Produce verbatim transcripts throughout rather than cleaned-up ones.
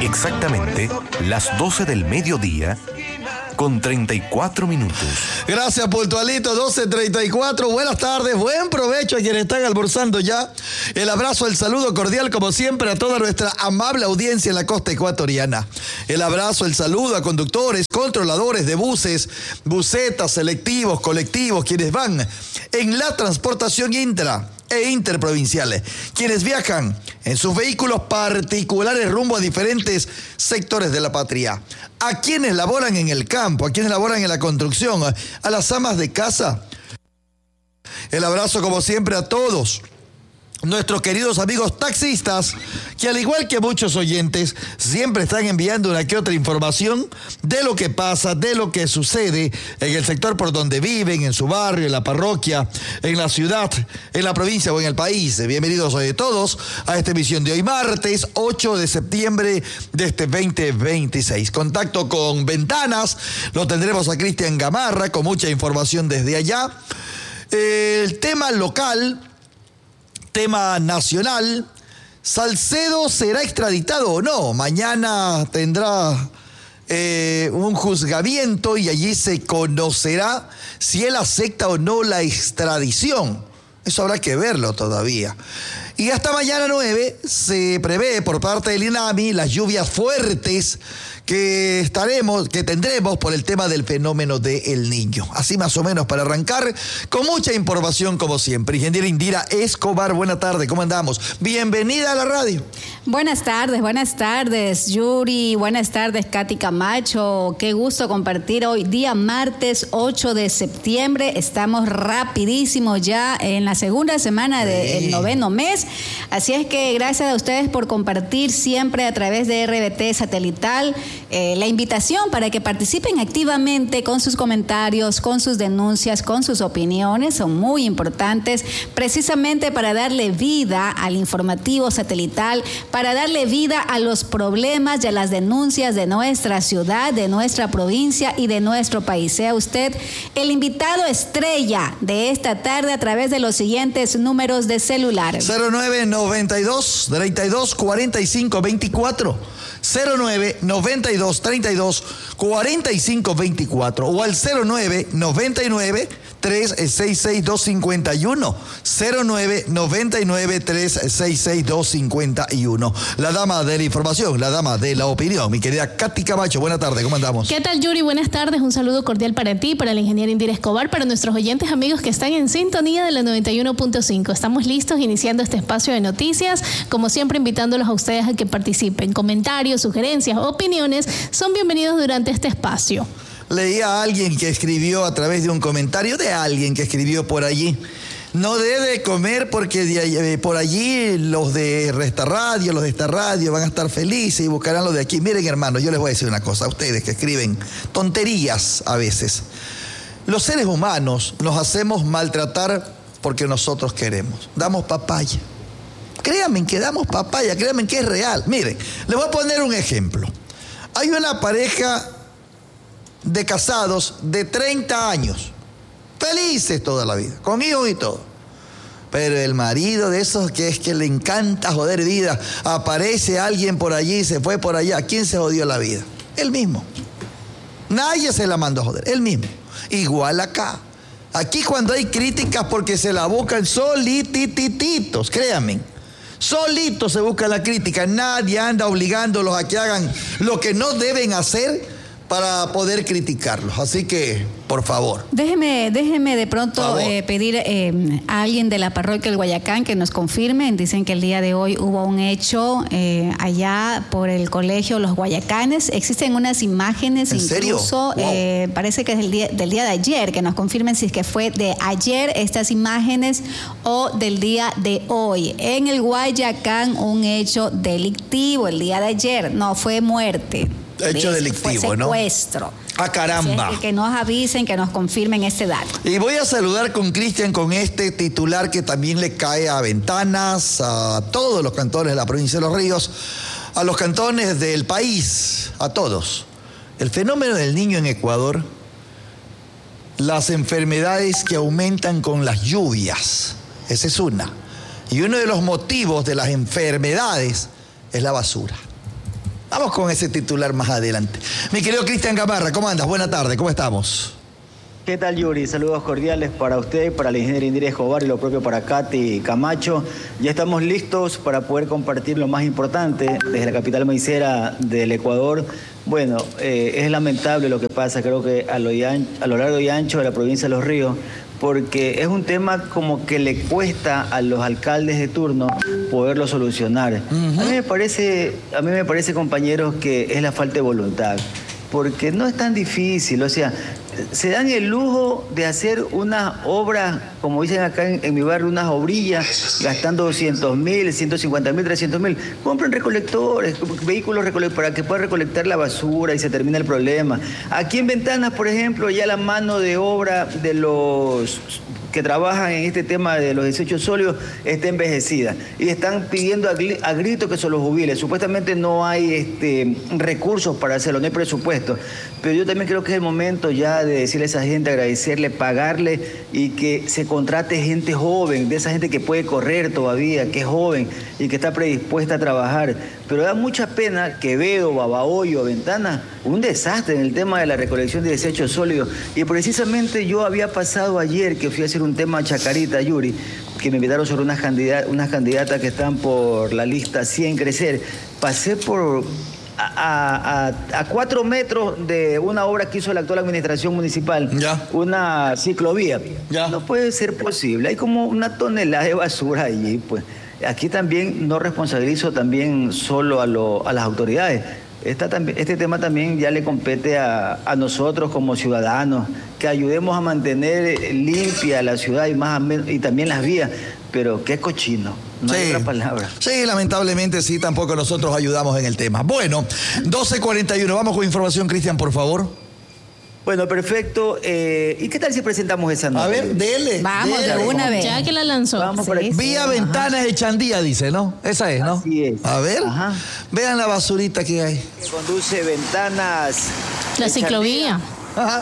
Exactamente las doce del mediodía con treinta y cuatro minutos. Gracias, Puntualito, doce treinta y cuatro. Buenas tardes, buen provecho a quienes están almorzando ya. El abrazo, el saludo cordial, como siempre, a toda nuestra amable audiencia en la costa ecuatoriana. El abrazo, el saludo a conductores, controladores de buses, busetas, selectivos, colectivos, quienes van en la transportación intra e interprovinciales, quienes viajan en sus vehículos particulares rumbo a diferentes sectores de la patria, a quienes laboran en el campo, a quienes laboran en la construcción, a las amas de casa. El abrazo, como siempre, a todos nuestros queridos amigos taxistas, que al igual que muchos oyentes, siempre están enviando una que otra información de lo que pasa, de lo que sucede en el sector por donde viven, en su barrio, en la parroquia, en la ciudad, en la provincia o en el país. Bienvenidos hoy todos a esta emisión de hoy, martes ocho de septiembre de este veinte veintiséis. Contacto con Ventanas, lo tendremos a Cristian Gamarra con mucha información desde allá. El tema local, tema nacional: ¿Salcedo será extraditado o no? Mañana tendrá eh, un juzgamiento y allí se conocerá si él acepta o no la extradición. Eso habrá que verlo todavía. Y hasta mañana nueve se prevé por parte del INAMI las lluvias fuertes que estaremos, que tendremos por el tema del fenómeno del Niño. Así más o menos para arrancar, con mucha información como siempre. Ingeniera Indira Escobar, buena tarde, ¿cómo andamos? Bienvenida a la radio. Buenas tardes, buenas tardes, Yuri, buenas tardes, Katy Camacho. Qué gusto compartir hoy, día martes ocho de septiembre. Estamos rapidísimo ya en la segunda semana del noveno mes. Así es que gracias a ustedes por compartir siempre a través de R B T Satelital. Eh, la invitación para que participen activamente con sus comentarios, con sus denuncias, con sus opiniones, son muy importantes, precisamente para darle vida al informativo satelital, para darle vida a los problemas y a las denuncias de nuestra ciudad, de nuestra provincia y de nuestro país. Sea usted el invitado estrella de esta tarde a través de los siguientes números de celular. cero nueve noventa y dos, treinta y dos, cuarenta y cinco, veinticuatro. cero nueve noventa y dos, treinta y dos, cuarenta y cinco, veinticuatro o al cero nueve noventa y nueve, trescientos sesenta y seis, doscientos cincuenta y uno. cero nueve noventa y nueve, trescientos sesenta y seis, doscientos cincuenta y uno. La dama de la información, la dama de la opinión, mi querida Katy Camacho. Buenas tardes, ¿cómo andamos? ¿Qué tal, Yuri? Buenas tardes, un saludo cordial para ti, para la ingeniera Indira Escobar, para nuestros oyentes amigos que están en sintonía de la noventa y uno punto cinco. Estamos listos iniciando este espacio de noticias, como siempre invitándolos a ustedes a que participen. Comentarios, sugerencias, opiniones son bienvenidos durante este espacio. Leía a alguien que escribió a través de un comentario de alguien que escribió por allí: no debe comer porque de, por allí los de esta radio, los de esta radio van a estar felices y buscarán los de aquí. Miren, hermanos, yo les voy a decir una cosa a ustedes que escriben tonterías a veces. Los seres humanos nos hacemos maltratar porque nosotros queremos. Damos papaya. Créanme que damos papaya, créanme que es real. Miren, les voy a poner un ejemplo. Hay una pareja de casados de treinta años, felices toda la vida, con hijos y todo. Pero el marido de esos que es que le encanta joder vida, aparece alguien por allí, se fue por allá. ¿Quién se jodió la vida? Él mismo. Nadie se la mandó a joder, él mismo. Igual acá. Aquí cuando hay críticas porque se la buscan solitititos, créanme. Solito se busca la crítica, nadie anda obligándolos a que hagan lo que no deben hacer para poder criticarlos. Así que, por favor. Déjeme, déjeme de pronto eh, pedir eh, a alguien de la parroquia del Guayacán que nos confirmen. Dicen que el día de hoy hubo un hecho eh, allá por el colegio Los Guayacanes. Existen unas imágenes, ¿en incluso, serio? Wow. eh, parece que es del día, del día de ayer, que nos confirmen si es que fue de ayer estas imágenes o del día de hoy. En el Guayacán, un hecho delictivo el día de ayer. No fue muerte. Hecho delictivo, ¿no? Secuestro. ¡Ah, caramba! Que, que nos avisen, que nos confirmen este dato. Y voy a saludar con Cristian con este titular que también le cae a Ventanas, a todos los cantones de la provincia de Los Ríos, a los cantones del país, a todos. El fenómeno del Niño en Ecuador, las enfermedades que aumentan con las lluvias, esa es una. Y uno de los motivos de las enfermedades es la basura. Vamos con ese titular más adelante. Mi querido Cristian Gamarra, ¿cómo andas? Buenas tardes, ¿cómo estamos? ¿Qué tal, Yuri? Saludos cordiales para usted, para la ingeniera Indira Escobar y lo propio para Katy Camacho. Ya estamos listos para poder compartir lo más importante desde la capital maicera del Ecuador. Bueno, eh, es lamentable lo que pasa, creo que a lo, a lo largo y ancho de la provincia de Los Ríos, porque es un tema como que le cuesta a los alcaldes de turno poderlo solucionar. Uh-huh. A mí me parece, a mí me parece, compañeros, que es la falta de voluntad, porque no es tan difícil, o sea, se dan el lujo de hacer unas obras, como dicen acá en, en mi barrio, unas obrillas, gastando doscientos mil, ciento cincuenta mil, trescientos mil. Compren recolectores, vehículos recolectores para que puedan recolectar la basura y se termine el problema. Aquí en Ventanas, por ejemplo, ya la mano de obra de los que trabajan en este tema de los desechos sólidos está envejecida y están pidiendo a, a grito que se los jubile. Supuestamente no hay este, recursos para hacerlo, no hay presupuesto, pero yo también creo que es el momento ya de decirle a esa gente, agradecerle, pagarle y que se contrate gente joven, de esa gente que puede correr todavía, que es joven y que está predispuesta a trabajar. Pero da mucha pena que Quevedo, Babahoyo, Ventana, un desastre en el tema de la recolección de desechos sólidos. Y precisamente yo había pasado ayer que fui a hacer un tema a Chacarita, Yuri, que me invitaron sobre unas candidatas, unas candidatas que están por la lista cien Crecer. Pasé por a, a, a cuatro metros de una obra que hizo la actual administración municipal, ya. Una ciclovía. Ya. No puede ser posible. Hay como una tonelada de basura allí, pues. Aquí también no responsabilizo también solo a, lo, a las autoridades. Esta, este tema también ya le compete a, a nosotros como ciudadanos, que ayudemos a mantener limpia la ciudad y, más, y también las vías. Pero qué cochino, no sí. hay otra palabra. Sí, lamentablemente sí, tampoco nosotros ayudamos en el tema. Bueno, doce cuarenta y uno, vamos con información, Cristian, por favor. Bueno, perfecto. Eh, ¿Y qué tal si presentamos esa nota? A ver, dele. Vamos dele. de una vez. Ya que la lanzó. Vamos por aquí. Sí, Vía sí. Ventanas de Chandía, dice, ¿no? Esa es, ¿no? Así es. A ver, Ajá. Vean la basurita que hay. Que conduce Ventanas. La ciclovía. Ajá.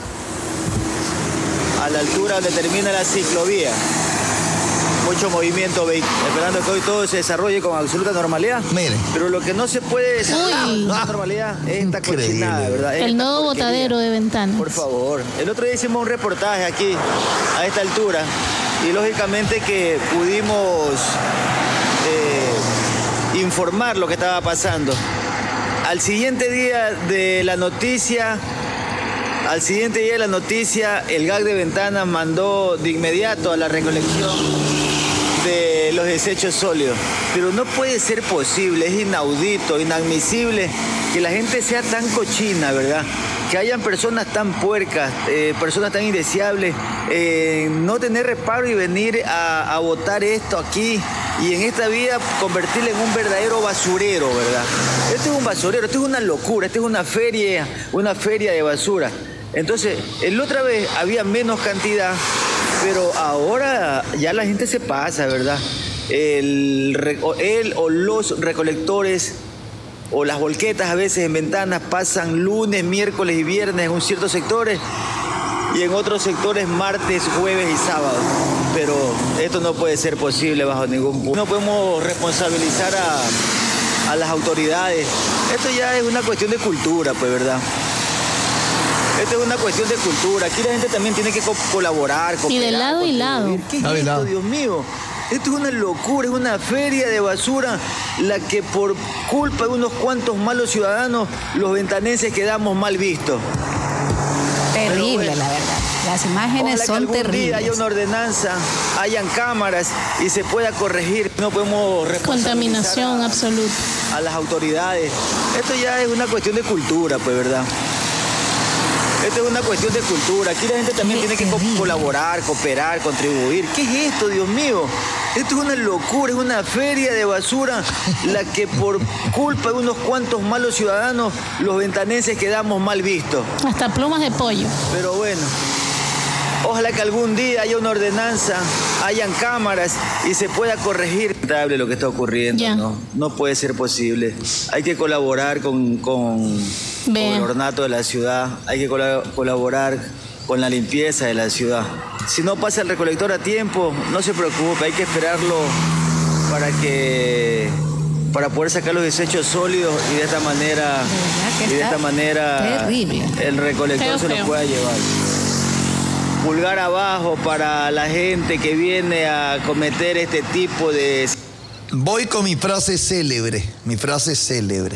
A la altura donde termina la ciclovía. Mucho movimiento vehicular, esperando que hoy todo se desarrolle con absoluta normalidad. Mire. Pero lo que no se puede desarrollar con normalidad es esta cochinada, ¿verdad? El nuevo botadero de Ventanas. Por favor. El otro día hicimos un reportaje aquí, a esta altura, y lógicamente que pudimos eh, informar lo que estaba pasando. Al siguiente día de la noticia... Al siguiente día de la noticia, el G A C de Ventanas mandó de inmediato a la recolección de los desechos sólidos. Pero no puede ser posible, es inaudito, inadmisible que la gente sea tan cochina, ¿verdad? Que hayan personas tan puercas, eh, personas tan indeseables, eh, no tener reparo y venir a, a botar esto aquí y en esta vía convertirle en un verdadero basurero, ¿verdad? Esto es un basurero, esto es una locura, esto es una feria, una feria de basura. Entonces, la otra vez había menos cantidad, pero ahora ya la gente se pasa, ¿verdad? El, el o los recolectores o las volquetas a veces en Ventanas pasan lunes, miércoles y viernes en un ciertos sectores y en otros sectores martes, jueves y sábado. Pero esto no puede ser posible bajo ningún punto. No podemos responsabilizar a, a las autoridades. Esto ya es una cuestión de cultura, pues, ¿verdad? Esto es una cuestión de cultura. Aquí la gente también tiene que co colaborar. Y de lado y lado. ¿Qué es esto, Dios mío? Esto es una locura, es una feria de basura la que por culpa de unos cuantos malos ciudadanos, los ventanenses quedamos mal vistos. Terrible, bueno, la verdad. Las imágenes son terribles. Algún día haya una ordenanza, hayan cámaras y se pueda corregir. No podemos contaminación a, absoluta a las autoridades. Esto ya es una cuestión de cultura, pues, ¿verdad? Esto es una cuestión de cultura. Aquí la gente también tiene que co colaborar, cooperar, contribuir. ¿Qué es esto, Dios mío? Esto es una locura, es una feria de basura la que por culpa de unos cuantos malos ciudadanos, los ventanenses quedamos mal vistos. Hasta plumas de pollo. Pero bueno, ojalá que algún día haya una ordenanza, hayan cámaras y se pueda corregir lo que está ocurriendo. ¿no? No puede ser posible. Hay que colaborar con, con, con el ornato de la ciudad, hay que col colaborar con la limpieza de la ciudad. Si no pasa el recolector a tiempo, no se preocupe, hay que esperarlo para que para poder sacar los desechos sólidos y de esta manera, y de esta manera terrible. El recolector Feo, se feo. lo pueda llevar. Pulgar abajo para la gente que viene a cometer este tipo de... Voy con mi frase célebre, mi frase célebre.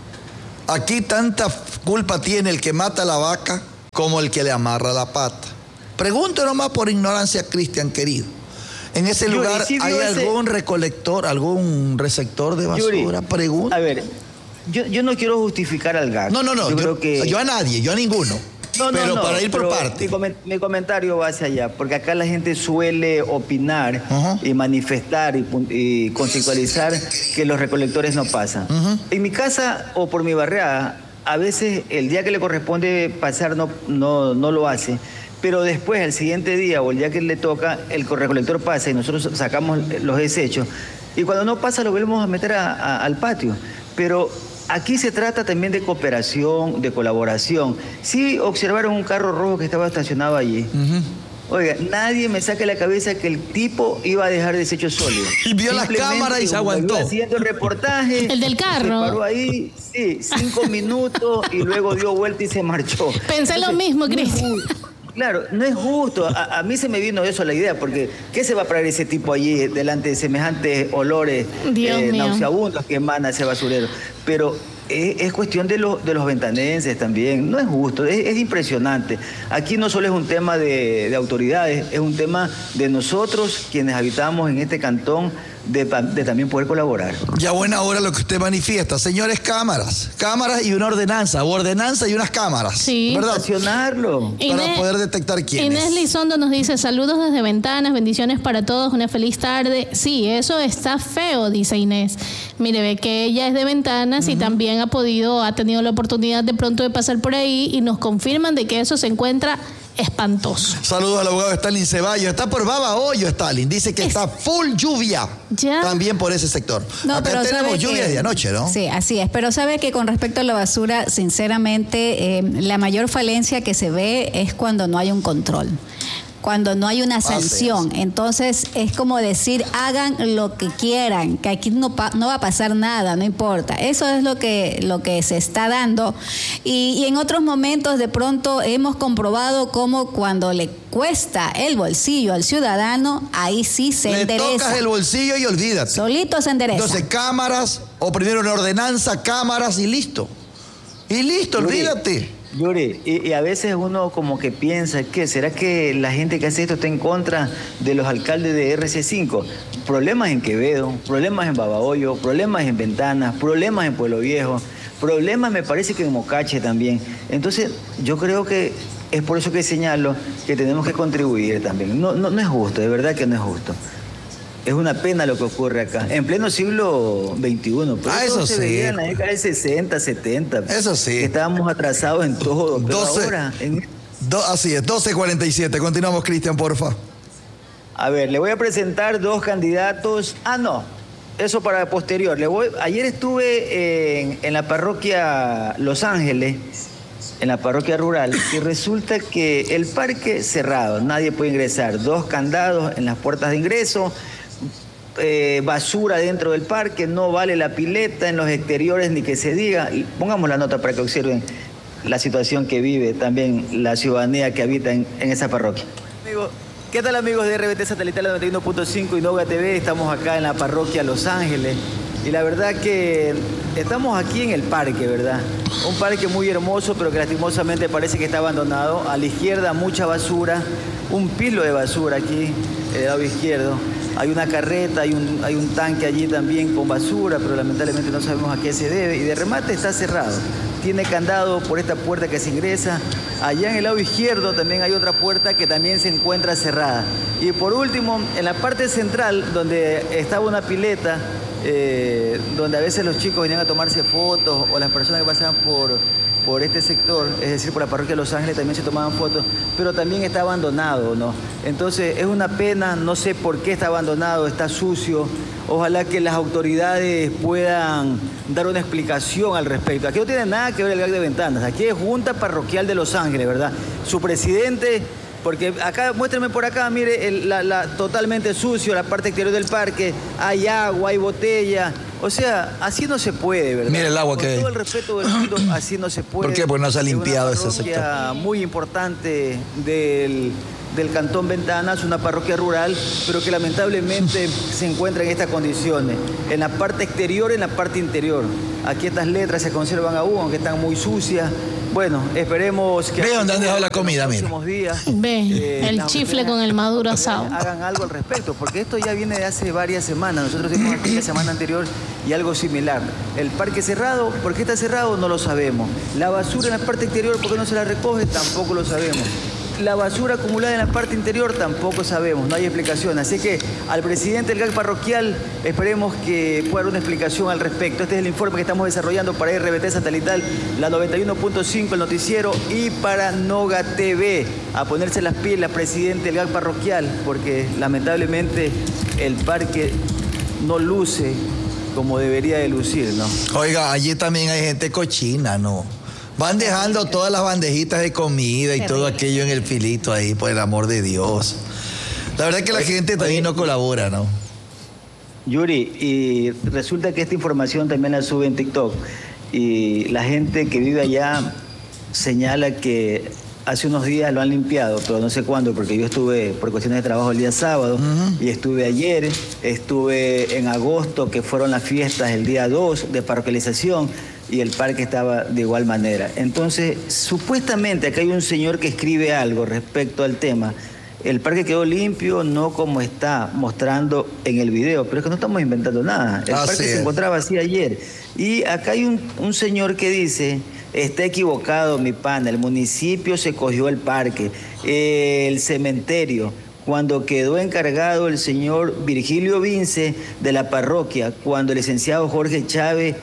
Aquí tanta culpa tiene el que mata a la vaca como el que le amarra la pata. Pregunto nomás por ignorancia, Cristian, querido. En ese Yuri, lugar ¿sí hay vio ese- algún recolector, algún receptor de basura. Yuri, Pregunto. a ver, yo, yo no quiero justificar al G A C. No, no, no. Yo, Yo, creo que... yo a nadie, yo a ninguno. No, no, pero no, para ir por pero parte. Mi, coment- mi comentario va hacia allá, porque acá la gente suele opinar Ajá. y manifestar y, pun- y conceptualizar que los recolectores no pasan. Ajá. En mi casa o por mi barriada, a veces el día que le corresponde pasar no, no, no lo hace, pero después, el siguiente día o el día que le toca, el recolector pasa y nosotros sacamos los desechos. Y cuando no pasa, lo volvemos a meter a- a- al patio. Pero aquí se trata también de cooperación, de colaboración. Sí observaron un carro rojo que estaba estacionado allí. Oiga, nadie me saque la cabeza que el tipo iba a dejar desechos sólidos. Y vio las Simplemente, cámaras y se como aguantó. iba haciendo el reportaje. El del carro. Se paró ahí, sí, cinco minutos y luego dio vuelta y se marchó. Pensé lo mismo, no es Cristian. justo. Claro, no es justo. A, a mí se me vino eso la idea, porque ¿qué se va a parar ese tipo allí delante de semejantes olores Dios eh, mío. nauseabundos que emana ese basurero? Pero es, es cuestión de, lo- de los ventanenses también. No es justo, es, es impresionante. Aquí no solo es un tema de, de autoridades, es un tema de nosotros quienes habitamos en este cantón de, pa- de también poder colaborar. Ya buena hora lo que usted manifiesta. Señores, cámaras. Cámaras y una ordenanza. O ordenanza y unas cámaras. Sí. ¿Verdad? Estacionarlo. Para Inés- poder detectar quién Inés es. Lizondo nos dice, saludos desde Ventanas, bendiciones para todos, una feliz tarde. Sí, eso está feo, dice Inés. Mire, ve que ella es de Ventanas y también ha podido, ha tenido la oportunidad de pronto de pasar por ahí y nos confirman de que eso se encuentra espantoso. Saludos al abogado Stalin Ceballos. Está por Babahoyo, Stalin. Dice que Es- está full lluvia. Ya. También por ese sector. No, Acá pero tenemos sabe lluvia que- de anoche, ¿no? Sí, así es. Pero sabe que con respecto a la basura, sinceramente, eh, la mayor falencia que se ve es cuando no hay un control. Cuando no hay una sanción. Entonces es como decir, hagan lo que quieran, que aquí no, pa- no va a pasar nada, no importa. Eso es lo que, lo que se está dando. Y, y en otros momentos de pronto hemos comprobado cómo cuando le cuesta el bolsillo al ciudadano, ahí sí se Le endereza. tocas el bolsillo y olvídate. Solito se endereza. Entonces, cámaras, o primero una ordenanza, cámaras y listo. Y listo, Yuri, olvídate. Yuri, y, y a veces uno como que piensa, ¿qué? ¿Será que la gente que hace esto está en contra de los alcaldes de R C cinco? Problemas en Quevedo, problemas en Babahoyo, problemas en Ventanas, problemas en Pueblo Viejo, problemas me parece que en Mocache también. Entonces, yo creo que es por eso que señalo que tenemos que contribuir también. No, no, no es justo, de verdad que no es justo. Es una pena lo que ocurre acá, en pleno siglo veintiuno. Por Ah, eso se sí. veía en la década del sesenta, setenta. Eso sí. Que estábamos atrasados en todo. Pero doce ahora, en- do- así es, doce cuarenta y siete. Continuamos, Cristian, porfa. A ver, le voy a presentar dos candidatos. Ah, no. Eso para posterior. Le voy... Ayer estuve en, en la parroquia Los Ángeles, en la parroquia rural, y resulta que el parque cerrado, nadie puede ingresar. Dos candados en las puertas de ingreso. Eh, basura dentro del parque, no vale la pileta en los exteriores ni que se diga. Y pongamos la nota para que observen la situación que vive también la ciudadanía que habita en, en esa parroquia. Amigo, ¿qué tal amigos de R B T Satelital noventa y uno punto cinco y Noga T V? Estamos acá en la parroquia Los Ángeles y la verdad que estamos aquí en el parque, ¿verdad? Un parque muy hermoso, pero que lastimosamente parece que está abandonado. A la izquierda mucha basura, un pilo de basura aquí, del lado izquierdo. Hay una carreta, hay un, hay un tanque allí también con basura, pero lamentablemente no sabemos a qué se debe. Y de remate está cerrado. Tiene candado por esta puerta que se ingresa. Allá en el lado izquierdo también hay otra puerta que también se encuentra cerrada. Y por último, en la parte central, donde estaba una pileta, eh, donde a veces los chicos venían a tomarse fotos o las personas que pasaban por... por este sector, es decir, por la parroquia de Los Ángeles también se tomaban fotos, pero también está abandonado, ¿no? Entonces es una pena, no sé por qué está abandonado, está sucio. Ojalá que las autoridades puedan dar una explicación al respecto. Aquí no tiene nada que ver el G A C de Ventanas, aquí es Junta Parroquial de Los Ángeles, ¿verdad? Su presidente, porque acá, muéstrenme por acá, mire, el- la, la- totalmente sucio, la parte exterior del parque, hay agua, hay botella. O sea, así no se puede, ¿verdad? Mira el agua Con que... todo el respeto del mundo, así no se puede. ¿Por qué? Porque no se ha limpiado ese sector. Es una parroquia muy importante del, del Cantón Ventanas, una parroquia rural, pero que lamentablemente se encuentra en estas condiciones. En la parte exterior, en la parte interior. Aquí estas letras se conservan aún, aunque están muy sucias. Bueno, esperemos que... Ve dónde han dejado la comida, mira. Días, Ve, eh, el chifle con el maduro asado. Hagan algo al respecto, porque esto ya viene de hace varias semanas. Nosotros dimos aquí la semana anterior y algo similar. El parque cerrado, ¿por qué está cerrado? No lo sabemos. La basura en la parte exterior, ¿por qué no se la recoge? Tampoco lo sabemos. La basura acumulada en la parte interior tampoco sabemos, no hay explicación. Así que al presidente del G A C parroquial esperemos que pueda dar una explicación al respecto. Este es el informe que estamos desarrollando para R B T Satelital, la noventa y uno punto cinco, el noticiero, y para Noga T V. A ponerse las pilas, presidente del G A C parroquial, porque lamentablemente el parque no luce como debería de lucir, ¿no? Oiga, allí también hay gente cochina, ¿no? Van dejando todas las bandejitas de comida y todo aquello en el filito ahí, por el amor de Dios. La verdad es que la gente también no colabora, ¿no? Yuri, y resulta que esta información también la sube en TikTok. Y la gente que vive allá señala que hace unos días lo han limpiado, pero no sé cuándo, porque yo estuve por cuestiones de trabajo el día sábado, uh-huh. y estuve ayer, estuve en agosto, que fueron las fiestas el día dos de parroquialización, y el parque estaba de igual manera. Entonces, supuestamente acá hay un señor que escribe algo respecto al tema. El parque quedó limpio, no como está mostrando en el video, pero es que no estamos inventando nada. El así parque es. Se encontraba así ayer. Y acá hay un, un señor que dice, está equivocado mi pana, el municipio se cogió el parque, eh, el cementerio, cuando quedó encargado el señor Virgilio Vince de la parroquia, cuando el licenciado Jorge Chávez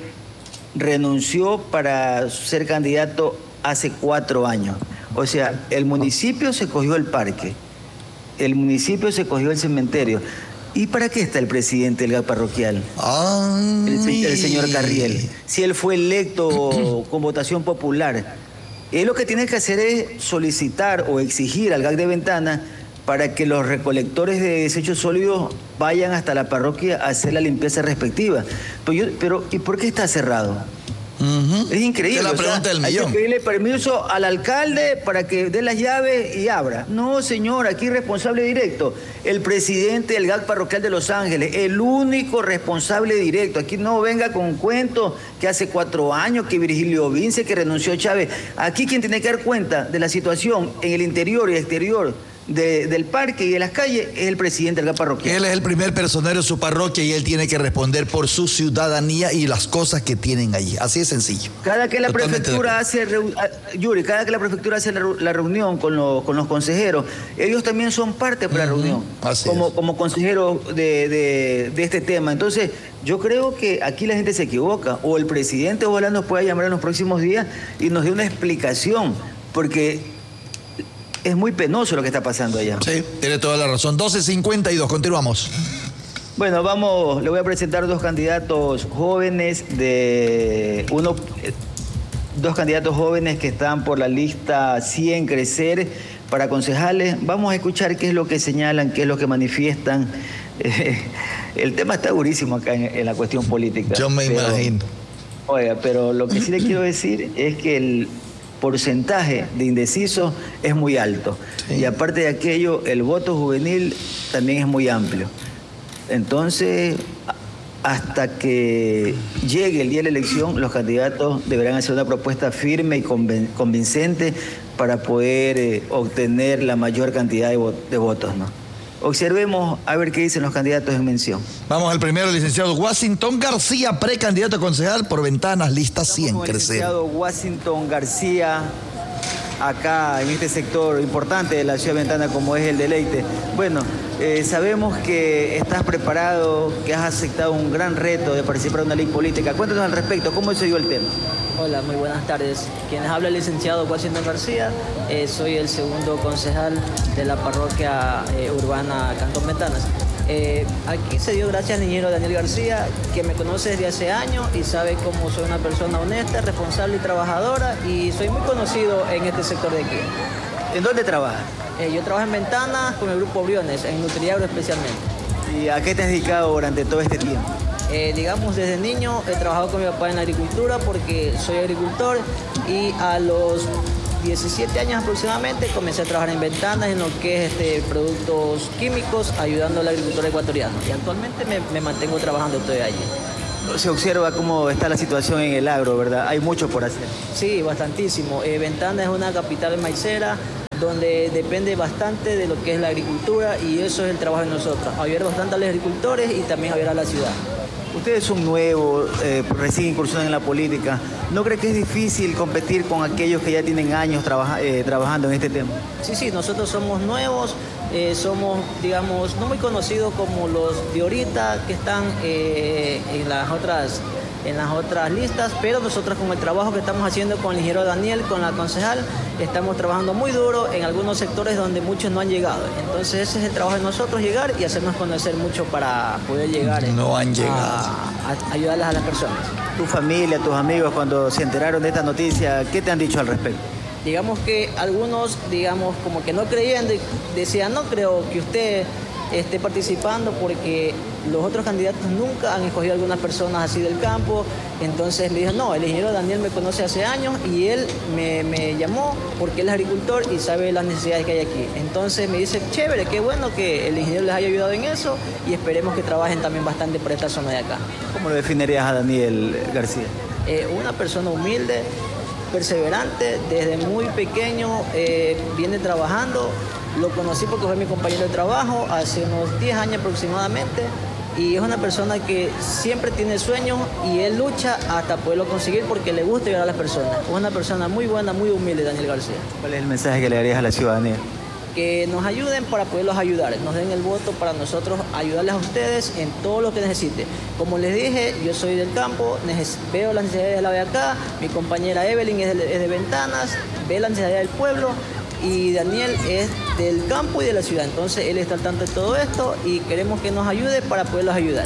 renunció para ser candidato hace cuatro años. O sea, el municipio se cogió el parque, el municipio se cogió el cementerio. ¿Y para qué está el presidente del G A C parroquial? Ay. El, el señor Carriel. Si él fue electo con votación popular, él lo que tiene que hacer es solicitar o exigir al G A C de Ventana para que los recolectores de desechos sólidos vayan hasta la parroquia a hacer la limpieza respectiva. Pero, yo, pero ¿y por qué está cerrado? Uh-huh. Es increíble. Es la o sea, pregunta del millón. Hay que pedirle permiso al alcalde para que dé las llaves y abra. No, señor, aquí responsable directo, el presidente del G A C parroquial de Los Ángeles, el único responsable directo. Aquí no venga con un cuento que hace cuatro años que Virgilio Vince, que renunció Chávez. Aquí quien tiene que dar cuenta de la situación en el interior y exterior De, del parque y de las calles es el presidente del G A C parroquial. Él es el primer personero de su parroquia y él tiene que responder por su ciudadanía y las cosas que tienen allí. Así de sencillo. Cada que la Totalmente prefectura hace, Yuri, cada que la prefectura hace la, la reunión con, lo, con los consejeros, ellos también son parte de la uh-huh. reunión, Así como, es. como consejeros de, de, de este tema. Entonces, yo creo que aquí la gente se equivoca, o el presidente ojalá nos pueda llamar en los próximos días y nos dé una explicación, porque es muy penoso lo que está pasando allá. Sí, tiene toda la razón. doce cincuenta y dos, continuamos. Bueno, vamos, le voy a presentar dos candidatos jóvenes de uno, dos candidatos jóvenes que están por la lista cien Crecer para concejales. Vamos a escuchar qué es lo que señalan, qué es lo que manifiestan. Eh, el tema está durísimo acá en, en la cuestión política. Yo me pero, imagino. Oiga, pero lo que sí le quiero decir es que el porcentaje de indecisos es muy alto. Sí. Y aparte de aquello, el voto juvenil también es muy amplio. Entonces, hasta que llegue el día de la elección, los candidatos deberán hacer una propuesta firme y convincente para poder eh, obtener la mayor cantidad de, vo- de votos, ¿no? Observemos a ver qué dicen los candidatos en mención. Vamos al primero, el licenciado Washington García, precandidato a concejal por Ventanas, lista cien Crecer. Licenciado Washington García, acá en este sector importante de la ciudad de Ventana como es el Deleite. Bueno, eh, sabemos que estás preparado, que has aceptado un gran reto de participar en una ley política. Cuéntanos al respecto, ¿cómo se dio el tema? Hola, muy buenas tardes. Quien habla el licenciado Washington García, eh, soy el segundo concejal de la parroquia eh, urbana Cantón Ventanas. Eh, aquí se dio gracias al ingeniero Daniel García, que me conoce desde hace años y sabe cómo soy una persona honesta, responsable y trabajadora, y soy muy conocido en este sector de aquí. ¿En dónde trabajas? Eh, yo trabajo en Ventanas con el grupo Briones, en Nutriagro especialmente. ¿Y a qué te has dedicado durante todo este tiempo? Eh, digamos, desde niño he trabajado con mi papá en la agricultura porque soy agricultor y a los diecisiete años aproximadamente comencé a trabajar en ventanas, en lo que es este, productos químicos, ayudando al agricultor ecuatoriano. Y actualmente me, me mantengo trabajando todavía allí. Se observa cómo está la situación en el agro, ¿verdad? Hay mucho por hacer. Sí, bastantísimo. Eh, Ventana es una capital maicera donde depende bastante de lo que es la agricultura y eso es el trabajo de nosotros. Ayudar bastante a los agricultores y también ayudar a la ciudad. Ustedes son nuevos, eh, recién incursionan en la política. ¿No cree que es difícil competir con aquellos que ya tienen años trabaja, eh, trabajando en este tema? Sí, sí, nosotros somos nuevos, eh, somos, digamos, no muy conocidos como los de ahorita que están eh, en las otras en las otras listas, pero nosotros con el trabajo que estamos haciendo con el ingeniero Daniel, con la concejal, estamos trabajando muy duro en algunos sectores donde muchos no han llegado. Entonces ese es el trabajo de nosotros, llegar y hacernos conocer mucho para poder llegar no han llegado. A, a ayudarles a las personas. Tu familia, tus amigos, cuando se enteraron de esta noticia, ¿qué te han dicho al respecto? Digamos que algunos, digamos, como que no creyendo, decían, no creo que usted esté participando porque los otros candidatos nunca han escogido a algunas personas así del campo. Entonces le dije, no, el ingeniero Daniel me conoce hace años y él me, me llamó porque él es agricultor y sabe las necesidades que hay aquí. Entonces me dice, chévere, qué bueno que el ingeniero les haya ayudado en eso y esperemos que trabajen también bastante por esta zona de acá. ¿Cómo lo definirías a Daniel García? Eh, una persona humilde, perseverante, desde muy pequeño eh, viene trabajando. Lo conocí porque fue mi compañero de trabajo hace unos diez años aproximadamente y es una persona que siempre tiene sueños y él lucha hasta poderlo conseguir porque le gusta ayudar a las personas. Es una persona muy buena, muy humilde, Daniel García. ¿Cuál es el mensaje que le darías a la ciudadanía? Que nos ayuden para poderlos ayudar, nos den el voto para nosotros ayudarles a ustedes en todo lo que necesiten. Como les dije, yo soy del campo, veo las necesidades de la de acá, mi compañera Evelyn es de, es de Ventanas, ve las necesidades del pueblo y Daniel es del campo y de la ciudad. Entonces él está al tanto de todo esto y queremos que nos ayude para poderlos ayudar.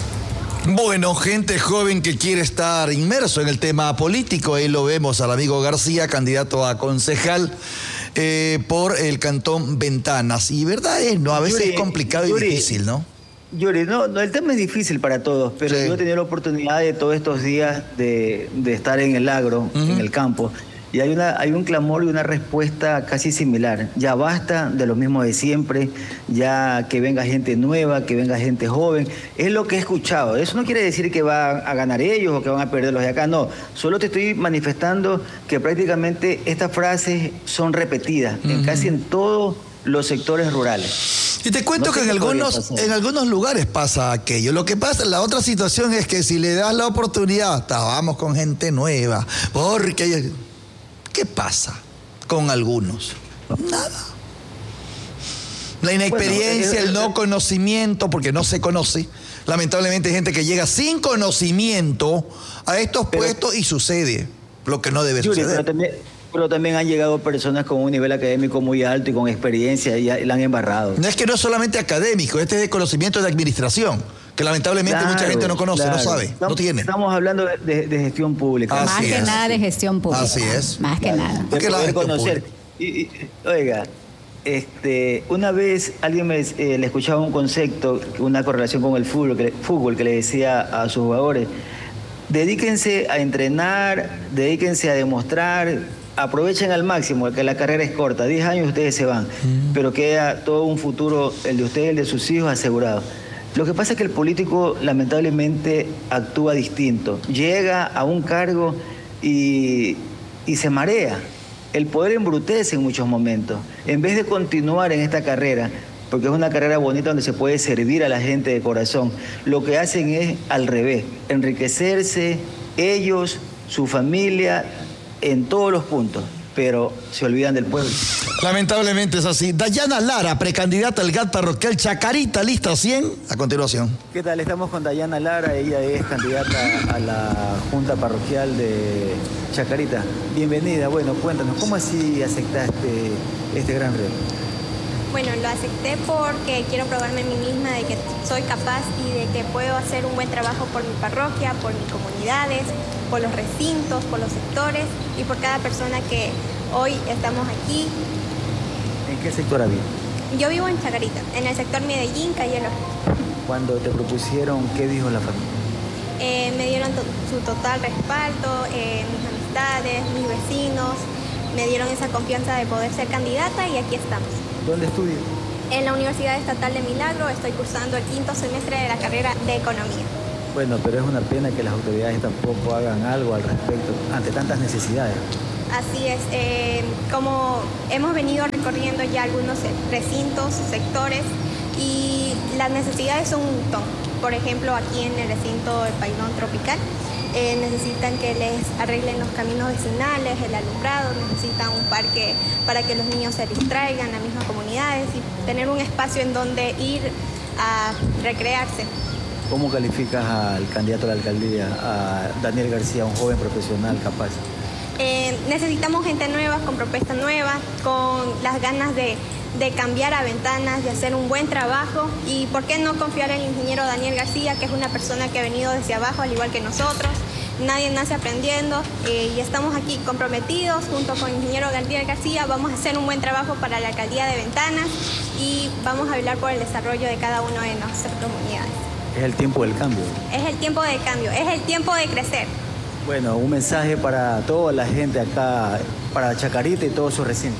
Bueno, gente joven que quiere estar inmerso en el tema político, ahí lo vemos al amigo García, candidato a concejal eh, por el cantón Ventanas. Y verdad es, ¿no? A veces Yuri, es complicado y Yuri, difícil, ¿no? Yuri, no, no, el tema es difícil para todos, pero Sí. yo he tenido la oportunidad de todos estos días de, de estar en el agro, Uh-huh. en el campo. Y hay, una, hay un clamor y una respuesta casi similar. Ya basta de lo mismo de siempre, ya que venga gente nueva, que venga gente joven. Es lo que he escuchado. Eso no quiere decir que van a ganar ellos o que van a perder los de acá. No, solo te estoy manifestando que prácticamente estas frases son repetidas uh-huh. en casi en todos los sectores rurales. Y te cuento No que sé en qué podría algunos, pasar. en algunos lugares pasa aquello. Lo que pasa, la otra situación es que si le das la oportunidad, vamos con gente nueva, porque... ¿Qué pasa con algunos? Nada. La inexperiencia, bueno, eh, el no conocimiento, porque no se conoce. Lamentablemente hay gente que llega sin conocimiento a estos pero, puestos y sucede lo que no debe Yuri, suceder. Pero también, pero también han llegado personas con un nivel académico muy alto y con experiencia y la han embarrado. No es que no es solamente académico, este es de conocimiento de administración, que lamentablemente Claro, mucha gente no conoce, claro. no sabe, estamos, no tiene. Estamos hablando de, de, de gestión pública. Así Más que es. nada de gestión pública. Así es. Más que Claro. nada. De Porque la poder gestión conocer. Y, y, oiga, este, una vez alguien me eh, le escuchaba un concepto, una correlación con el fútbol que, fútbol que le decía a sus jugadores: dedíquense a entrenar, dedíquense a demostrar, aprovechen al máximo, que la carrera es corta, diez años ustedes se van, mm. pero queda todo un futuro, el de ustedes, el de sus hijos, asegurado. Lo que pasa es que el político lamentablemente actúa distinto, llega a un cargo y, y se marea. El poder embrutece en muchos momentos. En vez de continuar en esta carrera, porque es una carrera bonita donde se puede servir a la gente de corazón, lo que hacen es al revés, enriquecerse ellos, su familia, en todos los puntos, pero se olvidan del pueblo. Lamentablemente es así. Dayana Lara, precandidata al G A T parroquial Chacarita, lista cien, a continuación. ¿Qué tal? Estamos con Dayana Lara, ella es candidata a la Junta Parroquial de Chacarita. Bienvenida, bueno, cuéntanos, ¿cómo así aceptaste este gran reto? Bueno, lo acepté porque quiero probarme a mí misma de que soy capaz y de que puedo hacer un buen trabajo por mi parroquia, por mis comunidades, por los recintos, por los sectores y por cada persona que hoy estamos aquí. ¿En qué sector había? Yo vivo en Chacarita, en el sector Medellín, calle Los. Cuando te propusieron, ¿qué dijo la familia? Eh, me dieron to- su total respaldo, eh, mis amistades, mis vecinos, me dieron esa confianza de poder ser candidata y aquí estamos. ¿Dónde estudias? En la Universidad Estatal de Milagro estoy cursando el quinto semestre de la carrera de Economía. Bueno, pero es una pena que las autoridades tampoco hagan algo al respecto ante tantas necesidades. Así es, eh, como hemos venido recorriendo ya algunos recintos, sectores, y las necesidades son un montón. Por ejemplo, aquí en el recinto del Pailón Tropical, eh, necesitan que les arreglen los caminos vecinales, el alumbrado, necesitan un parque para que los niños se distraigan, las mismas comunidades, y tener un espacio en donde ir a recrearse. ¿Cómo calificas al candidato a la alcaldía, a Daniel García, un joven profesional capaz? Eh, necesitamos gente nueva, con propuestas nuevas, con las ganas de, de cambiar a Ventanas, de hacer un buen trabajo, y por qué no confiar en el ingeniero Daniel García, que es una persona que ha venido desde abajo al igual que nosotros. Nadie nace aprendiendo, eh, y estamos aquí comprometidos junto con el ingeniero Daniel García. Vamos a hacer un buen trabajo para la alcaldía de Ventanas y vamos a velar por el desarrollo de cada una de nuestras comunidades. Es el tiempo del cambio. Es el tiempo de cambio, es el tiempo de crecer. Bueno, un mensaje para toda la gente acá, para Chacarita y todos sus recintos.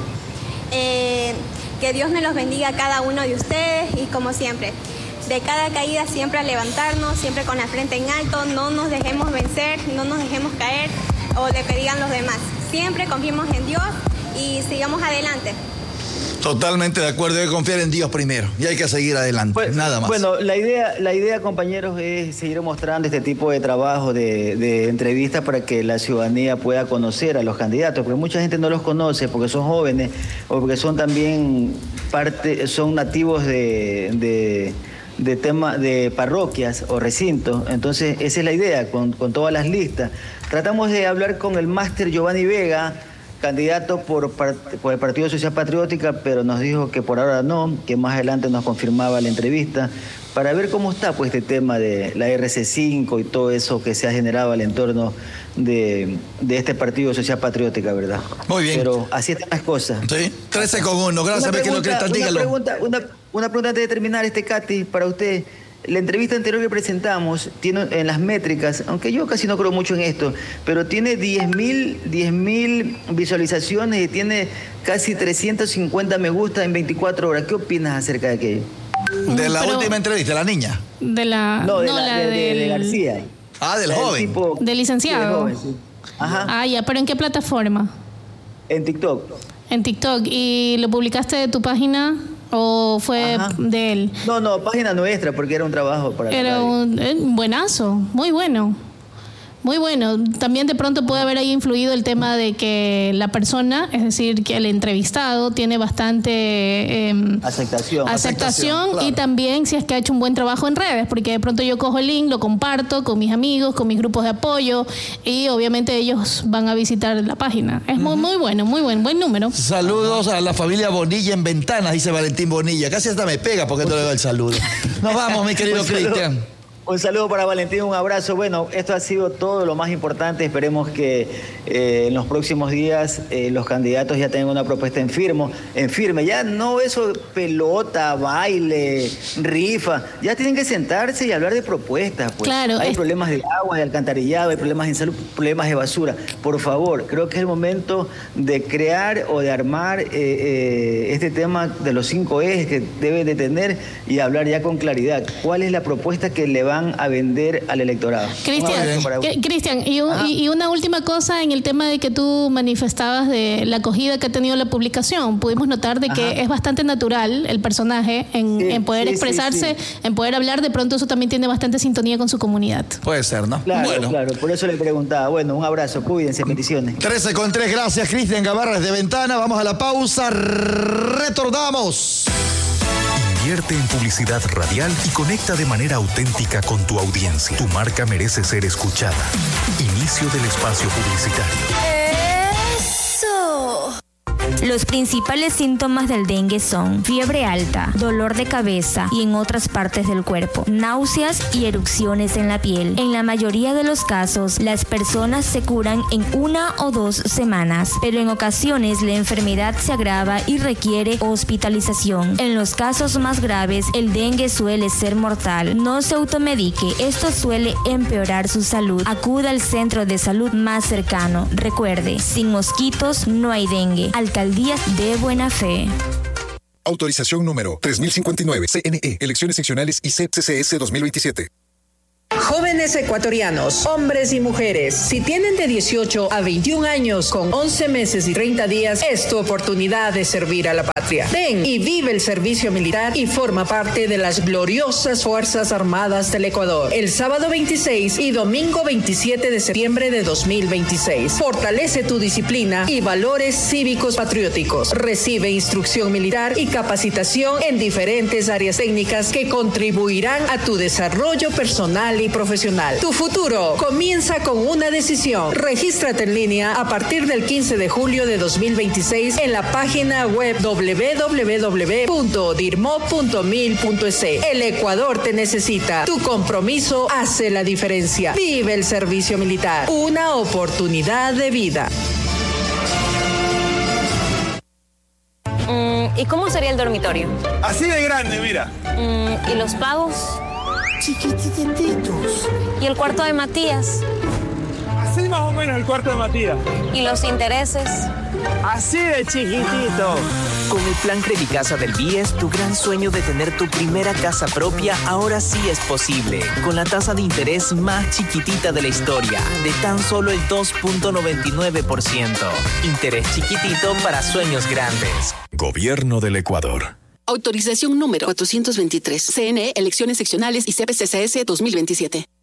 Eh, que Dios me los bendiga a cada uno de ustedes y como siempre, de cada caída siempre a levantarnos, siempre con la frente en alto, no nos dejemos vencer, no nos dejemos caer o de que digan los demás. Siempre confiemos en Dios y sigamos adelante. Totalmente de acuerdo, hay que confiar en Dios primero y hay que seguir adelante, Pues, nada más. Bueno, la idea, la idea, compañeros, es seguir mostrando este tipo de trabajo, de, de entrevistas para que la ciudadanía pueda conocer a los candidatos, porque mucha gente no los conoce porque son jóvenes o porque son también parte, son nativos de, de, de tema, de parroquias o recintos. Entonces, esa es la idea, con, con todas las listas. Tratamos de hablar con el máster Giovanni Vega, candidato por, por el Partido Social Patriótica, pero nos dijo que por ahora no, que más adelante nos confirmaba la entrevista, para ver cómo está pues este tema de la R C cinco y todo eso que se ha generado al entorno de, de este Partido Social Patriótica, ¿verdad? Muy bien. Pero así están las cosas. Sí, trece con uno, gracias, Una que lo pregunta, Cristal, una dígalo. pregunta, una, una pregunta antes de terminar, este Katy, para usted. La entrevista anterior que presentamos tiene en las métricas, aunque yo casi no creo mucho en esto, pero tiene diez mil visualizaciones y tiene casi trescientos cincuenta me gusta en veinticuatro horas. ¿Qué opinas acerca de aquello? De la Pero- última entrevista, la niña. De la, No, de, no, la, la de, de- de del- García. Ah, del La joven. tipo- Del licenciado. Sí, del joven, sí. Ajá, Ah, ya, pero ¿en qué plataforma? en TikTok. En TikTok. ¿Y lo publicaste de tu página o fue Ajá. de él? No, no, página nuestra, porque era un trabajo para la Era radio. un eh, buenazo, muy bueno. Muy bueno. También de pronto puede haber ahí influido el tema de que la persona, es decir, que el entrevistado tiene bastante eh, Aceptación. aceptación, Aceptación, claro. y también si es que ha hecho un buen trabajo en redes, porque de pronto yo cojo el link, lo comparto con mis amigos, con mis grupos de apoyo y obviamente ellos van a visitar la página. Es muy, muy bueno, muy buen, buen número. Saludos a la familia Bonilla en Ventanas, dice Valentín Bonilla. Casi hasta me pega porque no le doy el saludo. Nos vamos, mi querido Un saludo. Cristian. Un saludo para Valentín, un abrazo. Bueno, esto ha sido todo lo más importante. Esperemos que eh, en los próximos días eh, los candidatos ya tengan una propuesta en, firmo, en firme. Ya no eso pelota, baile, rifa. Ya tienen que sentarse y hablar de propuestas. Pues. Claro, Hay es- problemas de agua, de alcantarillado, hay problemas en salud, problemas de basura. Por favor, creo que es el momento de crear o de armar eh, eh, este tema de los cinco ejes que deben de tener y hablar ya con claridad. ¿Cuál es la propuesta que le van a vender al electorado? Cristian, Un abrazo para que- Cristian, y, un- y- y una última cosa en el tema de que tú manifestabas de la acogida que ha tenido la publicación. Pudimos notar de que Ajá. es bastante natural el personaje en, Sí, en poder sí, sí, expresarse, sí. en poder hablar. De pronto eso también tiene bastante sintonía con su comunidad. Puede ser, ¿no? Claro, Bueno. claro, por eso le preguntaba. Bueno, un abrazo, cuídense, bendiciones. trece con tres, gracias Cristian Gavarra desde Ventana. Vamos a la pausa, retornamos. Invierte en publicidad radial y conecta de manera auténtica con tu audiencia. Tu marca merece ser escuchada. Inicio del espacio publicitario. ¡Eso! Los principales síntomas del dengue son fiebre alta, dolor de cabeza y en otras partes del cuerpo, náuseas y erupciones en la piel. En la mayoría de los casos, las personas se curan en una o dos semanas, pero en ocasiones la enfermedad se agrava y requiere hospitalización. En los casos más graves, el dengue suele ser mortal. No se automedique, esto suele empeorar su salud. Acuda al centro de salud más cercano. Recuerde, sin mosquitos no hay dengue. Alcaldía de Buena Fe. Autorización número tres mil cincuenta y nueve, C N E, Elecciones Seccionales I C E P C C S dos mil veintisiete. Jóvenes ecuatorianos, hombres y mujeres, si tienen de dieciocho a veintiún años con once meses y treinta días, es tu oportunidad de servir a la patria. Ven y vive el servicio militar y forma parte de las gloriosas Fuerzas Armadas del Ecuador. El sábado veintiséis y domingo veintisiete de septiembre de dos mil veintiséis. Fortalece tu disciplina y valores cívicos patrióticos. Recibe instrucción militar y capacitación en diferentes áreas técnicas que contribuirán a tu desarrollo personal y profesional. Tu futuro comienza con una decisión. Regístrate en línea a partir del quince de julio de dos mil veintiséis en la página web doble u doble u doble u punto dirmo punto mil punto es. El Ecuador te necesita. Tu compromiso hace la diferencia. Vive el servicio militar. Una oportunidad de vida. Mm, ¿y cómo sería el dormitorio? Así de grande, mira. Mm, ¿y los pagos? Chiquitititos. ¿Y el cuarto de Matías? Así más o menos el cuarto de Matías. ¿Y los intereses? Así de chiquitito. Con el plan Credicasa del B I E S, tu gran sueño de tener tu primera casa propia ahora sí es posible. Con la tasa de interés más chiquitita de la historia, de tan solo el dos punto noventa y nueve por ciento. Interés chiquitito para sueños grandes. Gobierno del Ecuador. Autorización número cuatrocientos veintitrés. C N E, Elecciones Seccionales I C E P C C S dos mil veintisiete.